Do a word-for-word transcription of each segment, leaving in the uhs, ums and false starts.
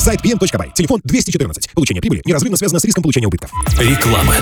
Сайт пи эм точка бай. Телефон двести четырнадцать. Получение прибыли неразрывно связано с риском получения убытков. Реклама.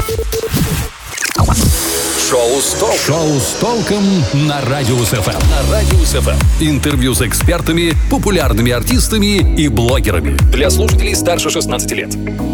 Шоу с толком. Шоу с толком на Радиус эф эм. На Радиус эф эм. Интервью с экспертами, популярными артистами и блогерами. Для слушателей старше шестнадцати лет.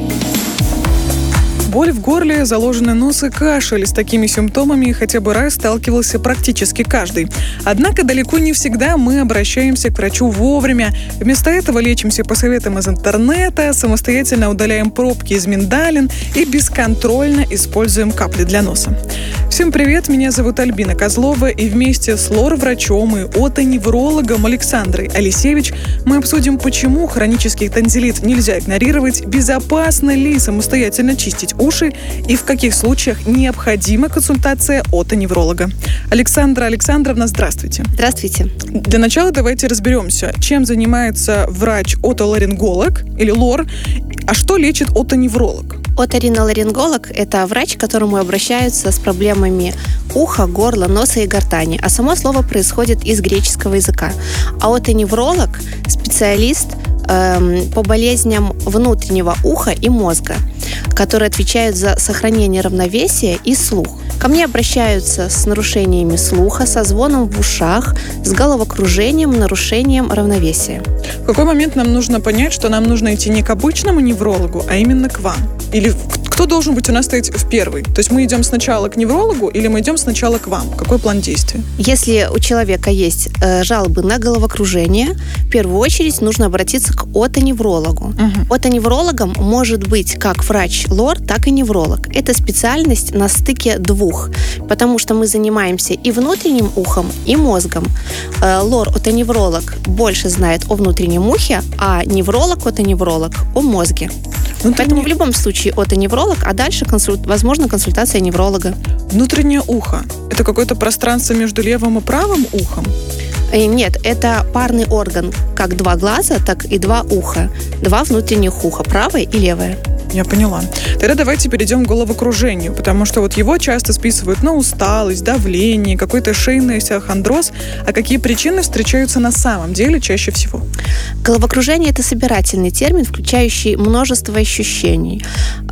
Боль в горле, заложенный нос и кашель. С такими симптомами хотя бы раз сталкивался практически каждый. Однако далеко не всегда мы обращаемся к врачу вовремя. Вместо этого лечимся по советам из интернета, самостоятельно удаляем пробки из миндалин и бесконтрольно используем капли для носа. Всем привет, меня зовут Альбина Козлова, и вместе с лор-врачом и отоневрологом Александрой Алисевич мы обсудим, почему хронический тонзиллит нельзя игнорировать, безопасно ли самостоятельно чистить уши и в каких случаях необходима консультация отоневролога. Александра Александровна, здравствуйте. Здравствуйте. Для начала давайте разберемся, чем занимается врач-отоларинголог или лор, а что лечит отоневролог? Оториноларинголог – это врач, к которому обращаются с проблемами уха, горла, носа и гортани. А само слово происходит из греческого языка. А отоневролог – специалист эм, по болезням внутреннего уха и мозга, которые отвечают за сохранение равновесия и слух. Ко мне обращаются с нарушениями слуха, со звоном в ушах, с головокружением, нарушением равновесия. В какой момент нам нужно понять, что нам нужно идти не к обычному неврологу, а именно к вам? Или кто должен быть у нас стоять в первый? То есть мы идем сначала к неврологу или мы идем сначала к вам? Какой план действия? Если у человека есть э, жалобы на головокружение, в первую очередь нужно обратиться к отоневрологу. Угу. Отоневрологом может быть как врач-лор, так и невролог. Это специальность на стыке двух, потому что мы занимаемся и внутренним ухом, и мозгом. Э, лор-отоневролог больше знает о внутреннем ухе, а невролог-отоневролог о мозге. Внутренне... Поэтому в любом случае отоневролог, а дальше, консуль... возможно, консультация невролога. Внутреннее ухо – это какое-то пространство между левым и правым ухом? Нет, это парный орган, как два глаза, так и два уха. Два внутренних уха, правое и левое. Я поняла. Тогда давайте перейдем к головокружению, потому что вот его часто списывают на усталость, давление, какой-то шейный остеохондроз. А какие причины встречаются на самом деле чаще всего? Головокружение – это собирательный термин, включающий множество ощущений.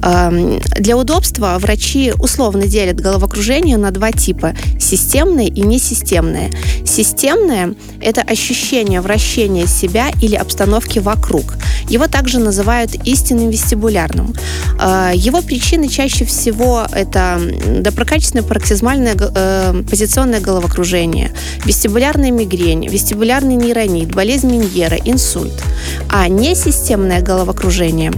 Для удобства врачи условно делят головокружение на два типа – системное и несистемное. Системное – это ощущение вращения себя или обстановки вокруг. Его также называют истинным вестибулярным. Его причины чаще всего это доброкачественное пароксизмальное э, позиционное головокружение, вестибулярная мигрень, вестибулярный нейронит, болезнь Меньера, инсульт. А несистемное головокружение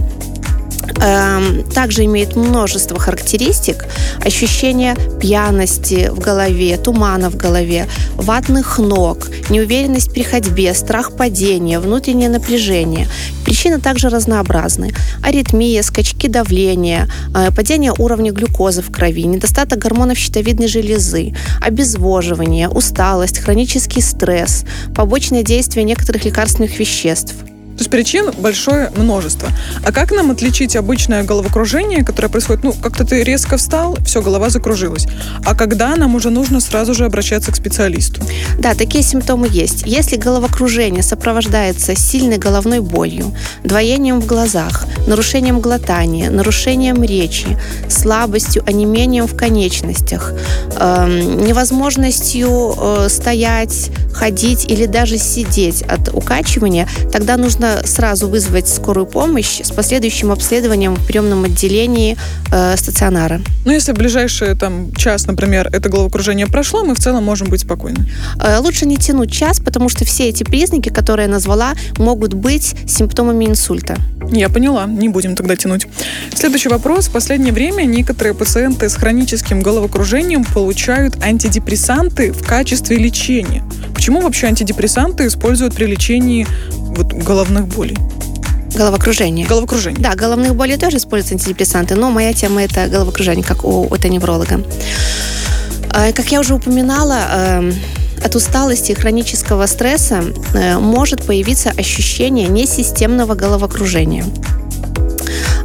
также имеет множество характеристик: ощущение пьяности в голове, тумана в голове, ватных ног, неуверенность при ходьбе, страх падения, внутреннее напряжение. Причины также разнообразны: аритмия, скачки давления, падение уровня глюкозы в крови, недостаток гормонов щитовидной железы, обезвоживание, усталость, хронический стресс, побочное действие некоторых лекарственных веществ. То есть причин большое множество. А как нам отличить обычное головокружение, которое происходит, ну, как-то ты резко встал, все, голова закружилась, а когда нам уже нужно сразу же обращаться к специалисту? Да, такие симптомы есть. Если головокружение сопровождается сильной головной болью, двоением в глазах, нарушением глотания, нарушением речи, слабостью, онемением в конечностях, э, невозможностью э, стоять, ходить или даже сидеть от укачивания, тогда нужно сразу вызвать скорую помощь с последующим обследованием в приемном отделении э, стационара. Ну, если в ближайший там, час, например, это головокружение прошло, мы в целом можем быть спокойны. Э, лучше не тянуть час, потому что все эти признаки, которые я назвала, могут быть симптомами инсульта. Я поняла, не будем тогда тянуть. Следующий вопрос. В последнее время некоторые пациенты с хроническим головокружением получают антидепрессанты в качестве лечения. Почему вообще антидепрессанты используют при лечении вот, головных болей? Головокружение. Головокружение. Да, головных болей тоже используются антидепрессанты, но моя тема – это головокружение, как у отоневролога. Как я уже упоминала, от усталости и хронического стресса может появиться ощущение несистемного головокружения.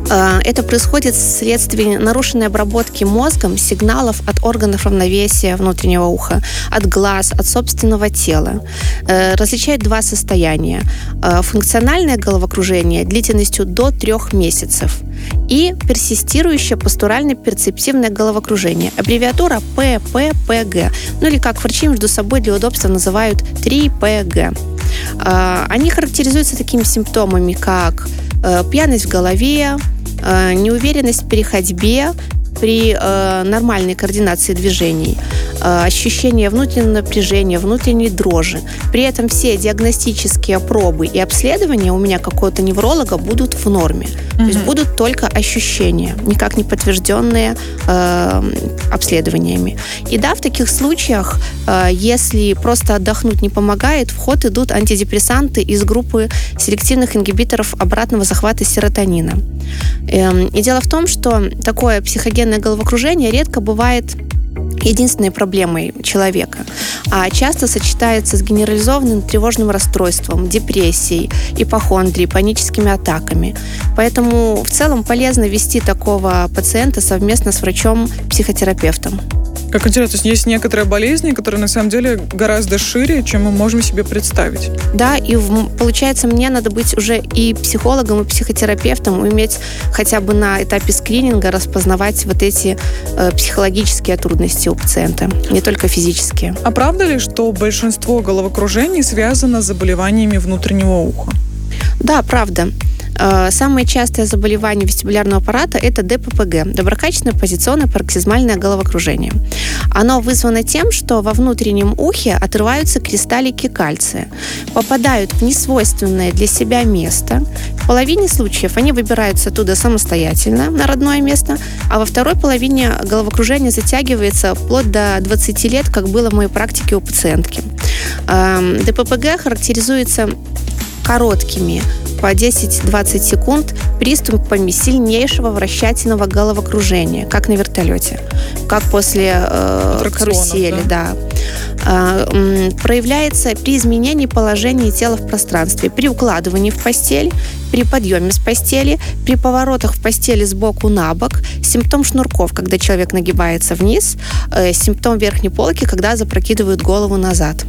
Это происходит вследствие нарушенной обработки мозгом сигналов от органов равновесия внутреннего уха, от глаз, от собственного тела. Различают два состояния. Функциональное головокружение длительностью до трех месяцев и персистирующее постурально-перцептивное головокружение. Аббревиатура пэ пэ пэ гэ. Ну или как врачи между собой для удобства называют три пэ гэ. Они характеризуются такими симптомами, как пьяность в голове, неуверенность при ходьбе, при э, нормальной координации движений, э, ощущение внутреннего напряжения, внутренней дрожи. При этом все диагностические пробы и обследования у меня какого-то невролога будут в норме. Mm-hmm. То есть будут только ощущения, никак не подтвержденные э, обследованиями. И да, в таких случаях, э, если просто отдохнуть не помогает, в ход идут антидепрессанты из группы селективных ингибиторов обратного захвата серотонина. Э, и дело в том, что такое психогенное головокружение редко бывает единственной проблемой человека, а часто сочетается с генерализованным тревожным расстройством, депрессией, ипохондрией, паническими атаками. Поэтому в целом полезно вести такого пациента совместно с врачом-психотерапевтом. Как интересно, то есть есть некоторые болезни, которые на самом деле гораздо шире, чем мы можем себе представить. Да, и в, получается, мне надо быть уже и психологом, и психотерапевтом, уметь хотя бы на этапе скрининга распознавать вот эти э, психологические трудности у пациента, не только физические. А правда ли, что большинство головокружений связано с заболеваниями внутреннего уха? Да, правда. Самое частое заболевание вестибулярного аппарата – это дэ пэ пэ гэ – доброкачественное позиционное пароксизмальное головокружение. Оно вызвано тем, что во внутреннем ухе отрываются кристаллики кальция, попадают в несвойственное для себя место. В половине случаев они выбираются оттуда самостоятельно на родное место, а во второй половине головокружение затягивается вплоть до двадцати лет, как было в моей практике у пациентки. дэ пэ пэ гэ характеризуется короткими по десять-двадцать секунд приступами сильнейшего вращательного головокружения, как на вертолете, как после э, карусели, да. Да. Э, проявляется при изменении положения тела в пространстве, при укладывании в постель, при подъеме с постели, при поворотах в постели сбоку на бок, симптом шнурков, когда человек нагибается вниз, э, симптом верхней полки, когда запрокидывают голову назад.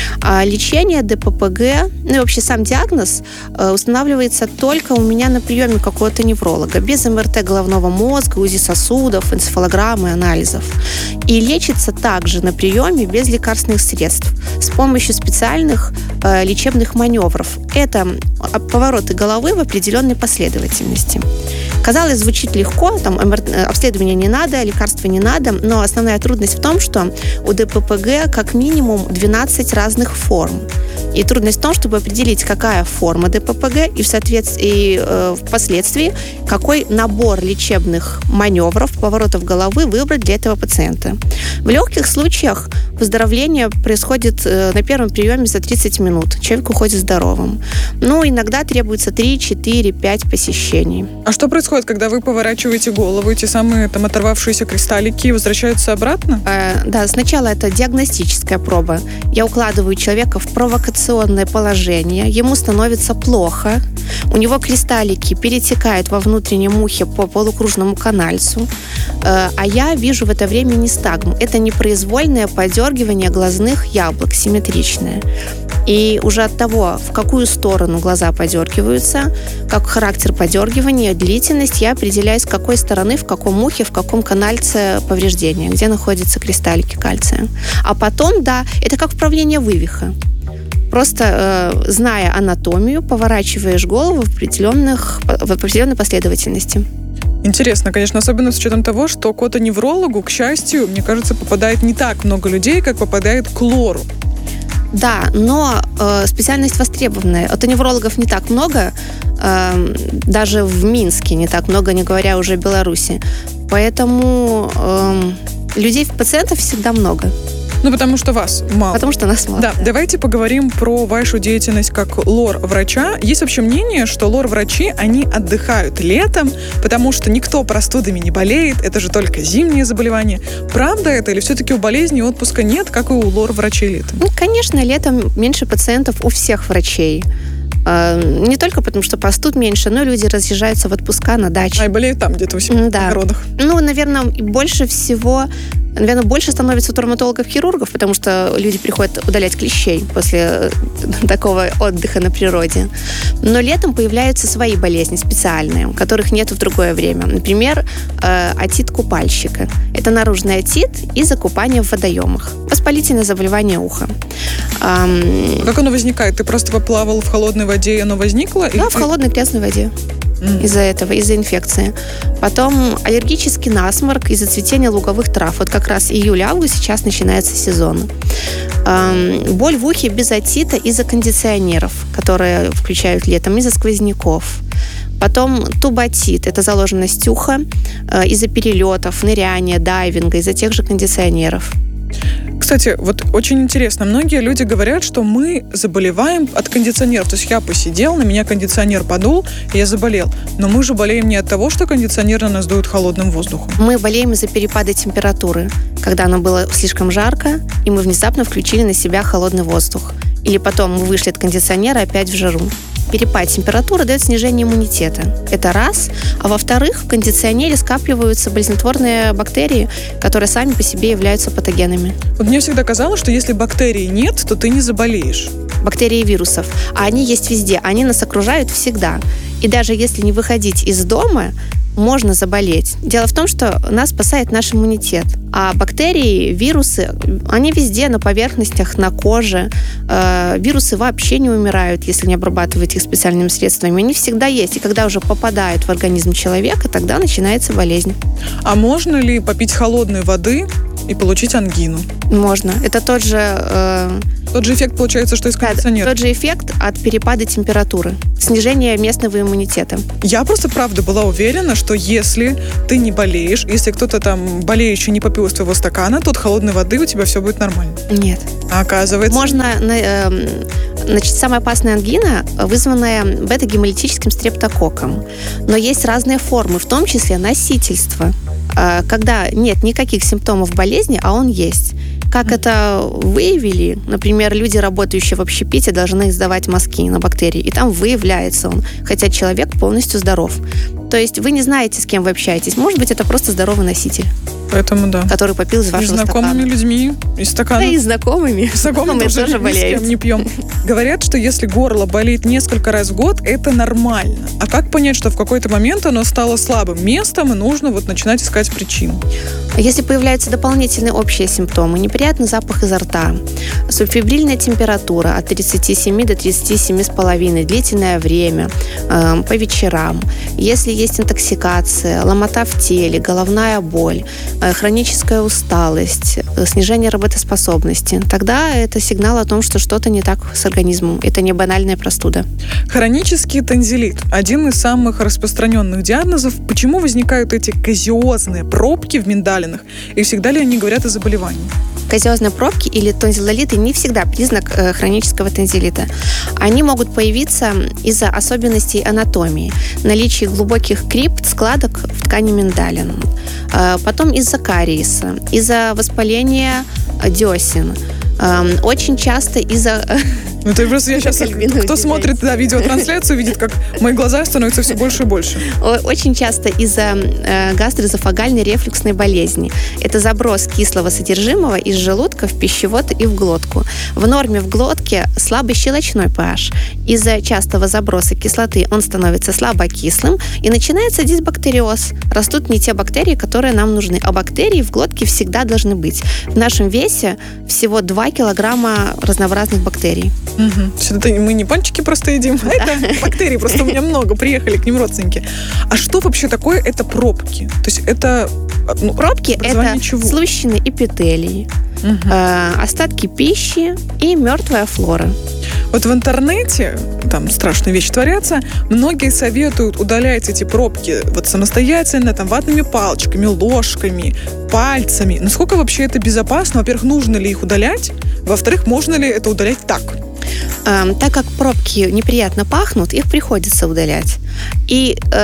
А лечение дэ пэ пэ гэ, ну и вообще сам диагноз э, устанавливается только у меня на приеме какого-то невролога, без эм эр тэ головного мозга, УЗИ сосудов, энцефалограммы, анализов. И лечится также на приеме без лекарственных средств, с помощью специальных э, лечебных маневров. Это повороты головы в определенной последовательности. Казалось, звучит легко, там эм эр тэ, обследования не надо, лекарства не надо, но основная трудность в том, что у дэ пэ пэ гэ как минимум двенадцать разных форм. И трудность в том, чтобы определить, какая форма дэ пэ пэ гэ и, в соответствии, и э, впоследствии какой набор лечебных маневров, поворотов головы выбрать для этого пациента. В легких случаях выздоровление происходит э, на первом приеме за тридцать минут. Человек уходит здоровым. Но иногда требуется три, четыре, пять посещений. А что происходит, когда вы поворачиваете голову, эти самые там оторвавшиеся кристаллики возвращаются обратно? Э, да, сначала это диагностическая проба. Я укладываю человека в провокационное положение, ему становится плохо, у него кристаллики перетекают во внутреннем ухе по полукружному канальцу, э, а я вижу в это время нистагму. Это непроизвольное подергивание глазных яблок, симметричное. И уже от того, в какую сторону глаза подергиваются, как характер подергивания, длительность, я определяю, с какой стороны, в каком ухе, в каком канальце повреждения, где находятся кристаллики кальция. А потом, да, это как вправление вывиха. Просто э, зная анатомию, поворачиваешь голову в, определенных, в определенной последовательности. Интересно, конечно, особенно с учетом того, что к отоневрологу, к счастью, мне кажется, попадает не так много людей, как попадает к лору. Да, но э, специальность востребованная. Отоневрологов не так много, э, даже в Минске не так много, не говоря уже о Беларуси. Поэтому э, людей, пациентов всегда много. Ну, потому что вас мало. Потому что нас мало. Да, да. Давайте поговорим про вашу деятельность как лор-врача. Есть вообще мнение, что лор-врачи, они отдыхают летом, потому что никто простудами не болеет, это же только зимние заболевания. Правда это или все-таки у болезни отпуска нет, как и у лор-врачей летом? Ну, конечно, летом меньше пациентов у всех врачей. Не только потому, что постут меньше, но люди разъезжаются в отпуска на даче. А и болеют там где-то у себя да. в огородах. Ну, наверное, больше всего... Наверное, больше становится у травматологов-хирургов, потому что люди приходят удалять клещей после такого отдыха на природе. Но летом появляются свои болезни специальные, которых нет в другое время. Например, отит купальщика. Это наружный отит из-за купания в водоемах. Воспалительное заболевание уха. Как оно возникает? Ты просто поплавал в холодной воде, и оно возникло? Да, в холодной грязной воде. Mm. Из-за этого, из-за инфекции. Потом аллергический насморк из-за цветения луговых трав. Вот как раз июль-август сейчас начинается сезон. Эм, боль в ухе без отита из-за кондиционеров, которые включают летом, из-за сквозняков. Потом тубатит, это заложенность уха э, из-за перелетов, ныряния, дайвинга, из-за тех же кондиционеров. Кстати, вот очень интересно, многие люди говорят, что мы заболеваем от кондиционеров. То есть я посидел, на меня кондиционер подул, и я заболел. Но мы же болеем не от того, что кондиционер на нас дует холодным воздухом. Мы болеем из-за перепада температуры, когда нам было слишком жарко, и мы внезапно включили на себя холодный воздух. Или потом мы вышли от кондиционера опять в жару. Перепад температуры дает снижение иммунитета. Это раз. А во-вторых, в кондиционере скапливаются болезнетворные бактерии, которые сами по себе являются патогенами. Вот мне всегда казалось, что если бактерий нет, то ты не заболеешь. Бактерии вирусов. А они есть везде. Они нас окружают всегда. И даже если не выходить из дома, можно заболеть. Дело в том, что нас спасает наш иммунитет. А бактерии, вирусы, они везде, на поверхностях, на коже. Э, вирусы вообще не умирают, если не обрабатывать их специальными средствами. Они всегда есть. И когда уже попадают в организм человека, тогда начинается болезнь. А можно ли попить холодной воды и получить ангину? Можно. Это тот же... Э, Тот же эффект получается, что из кондиционера. Да, тот же эффект от перепада температуры, снижение местного иммунитета. Я просто, правда, была уверена, что если ты не болеешь, если кто-то там болеющий не попил из твоего стакана, то от холодной воды у тебя все будет нормально. Нет. А оказывается... Можно... Э, значит, самая опасная ангина, вызванная бета-гемолитическим стрептококком. Но есть разные формы, в том числе носительство. Э, когда нет никаких симптомов болезни, а он есть. Как это выявили? Например, люди, работающие в общепите, должны сдавать мазки на бактерии, и там выявляется он, хотя человек полностью здоров. То есть вы не знаете, с кем вы общаетесь. Может быть, это просто здоровый носитель. Поэтому да. Который попил из вашего стакана. И знакомыми людьми из стакана. Да и знакомыми. Знакомыми тоже, тоже болеют. Не пьем. Говорят, что если горло болит несколько раз в год, это нормально. А как понять, что в какой-то момент оно стало слабым местом, и нужно вот начинать искать причину? Если появляются дополнительные общие симптомы, неприятный запах изо рта, субфебрильная температура от тридцати семи до тридцати семи с половиной, длительное время, э, по вечерам, если есть интоксикация, ломота в теле, головная боль, э, хроническая усталость, э, снижение работоспособности, тогда это сигнал о том, что что-то не так с организмом. Это не банальная простуда. Хронический тонзиллит – один из самых распространенных диагнозов. Почему возникают эти казиозные пробки в миндалинах? И всегда ли они говорят о заболевании? Казиозные пробки или тонзиллолиты не всегда признак э, хронического тонзиллита. Они могут появиться из-за особенностей анатомии, наличия глубоких крипт, складок в ткани миндалин, э, потом из-за кариеса, из-за воспаления десен, э, очень часто из-за... Ну, ты просто я сейчас... Кто смотрит да, видеотрансляцию, видит, как мои глаза становятся все больше и больше. Очень часто из-за э, гастроэзофагальной рефлюксной болезни. Это заброс кислого содержимого из желудка в пищевод и в глотку. В норме в глотке слабый щелочной pH. Из-за частого заброса кислоты он становится слабокислым, и начинается дисбактериоз. Растут не те бактерии, которые нам нужны. А бактерии в глотке всегда должны быть. В нашем весе всего два килограмма разнообразных бактерий. Угу. Это мы не пончики просто едим, а это бактерии, просто у меня много, приехали к ним родственники. А что вообще такое это пробки? То есть это ну, пробки это чего? Слущенные эпителии, угу. э, остатки пищи и мертвая флора. Вот в интернете, там страшные вещи творятся, многие советуют удалять эти пробки вот самостоятельно, там, ватными палочками, ложками, пальцами. Насколько вообще это безопасно? Во-первых, нужно ли их удалять? Во-вторых, можно ли это удалять так? Э, так как пробки неприятно пахнут, их приходится удалять. И э,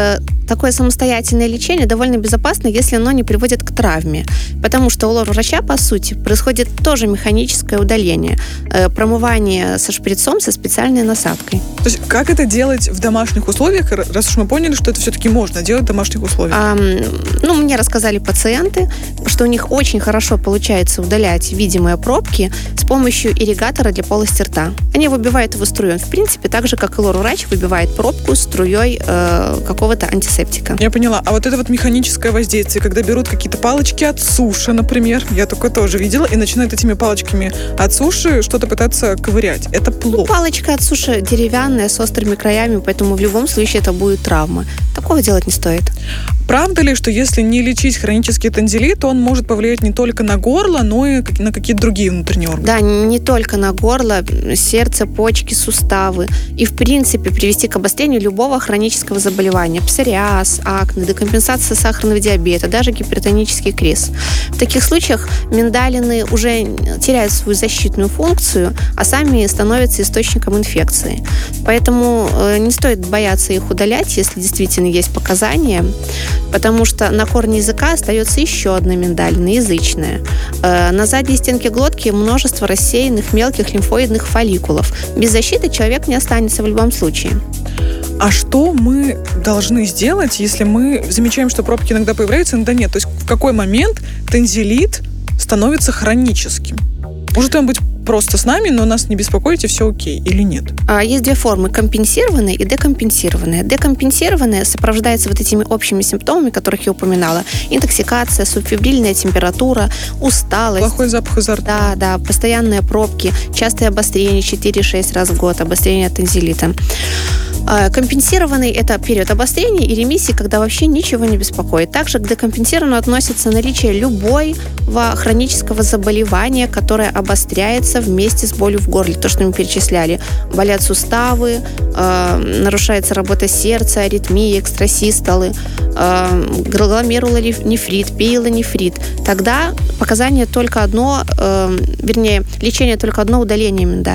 такое самостоятельное лечение довольно безопасно, если оно не приводит к травме. Потому что у лор-врача, по сути, происходит тоже механическое удаление. Э, промывание со шприцом, со специальной насадкой. То есть как это делать в домашних условиях, раз уж мы поняли, что это все-таки можно делать в домашних условиях? А, ну, мне рассказали пациенты, что у них очень хорошо получается удалять видимые пробки с помощью ирригатора для полости рта. Они выбивают его струей. В принципе, так же, как и лор-врач выбивает пробку струей э, какого-то антисептика. Я поняла. А вот это вот механическое воздействие, когда берут какие-то палочки от суши, например, я такое тоже видела, и начинают этими палочками от суши что-то пытаться ковырять. Это плохо. Ну, палочка от суши деревянная, с острыми краями, поэтому в любом случае это будет травма. Такого делать не стоит. Правда ли, что если не лечить хронический тонзиллит, то он может повлиять не только на горло, но и на какие-то другие внутренние органы? Да, не только на горло, сердце, почки, суставы. И, в принципе, привести к обострению любого хронического заболевания. Псориаз, акне, декомпенсация сахарного диабета, даже гипертонический криз. В таких случаях миндалины уже теряют свою защитную функцию, а сами становятся источником инфекции. Поэтому э, не стоит бояться их удалять, если действительно есть показания, потому что на корне языка остается еще одна миндалина, язычная. Э, на задней стенке глотки множество рассеянных мелких лимфоидных фолликулов. Без защиты человек не останется в любом случае. А что мы должны сделать, если мы замечаем, что пробки иногда появляются, иногда нет? То есть в какой момент тонзиллит становится хроническим? Может он быть просто с нами, но нас не беспокоить, и все окей, или нет? Есть две формы: компенсированные и декомпенсированные. Декомпенсированные сопровождаются вот этими общими симптомами, которых я упоминала. Интоксикация, субфебрильная температура, усталость. Плохой запах изо рта. Да, да, постоянные пробки, частые обострения четыре-шесть раз в год, обострение тонзиллита. Компенсированный – это период обострения и ремиссии, когда вообще ничего не беспокоит. Также к декомпенсированному относится наличие любого хронического заболевания, которое обостряется вместе с болью в горле. То, что мы перечисляли. Болят суставы, э, нарушается работа сердца, аритмии, экстрасистолы, э, гломерулонефрит, пиелонефрит. Тогда показание только одно, э, вернее, лечение только одно – удаление миндалин.